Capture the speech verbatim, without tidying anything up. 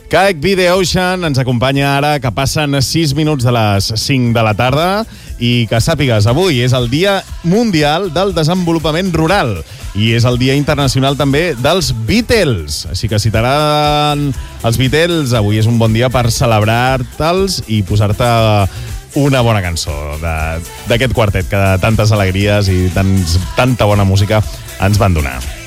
Kaek Be The Ocean ens acompanya ara, que passen sis minuts de les cinc de la tarda, i que sàpigues, avui és el Dia Mundial del Desenvolupament Rural i és el Dia Internacional també dels Beatles. Així que si t'agraden els Beatles, avui és un bon dia per celebrar-te'ls i posar-te una bona cançó d'aquest quartet que tantes alegries i tants, tanta bona música ens van donar.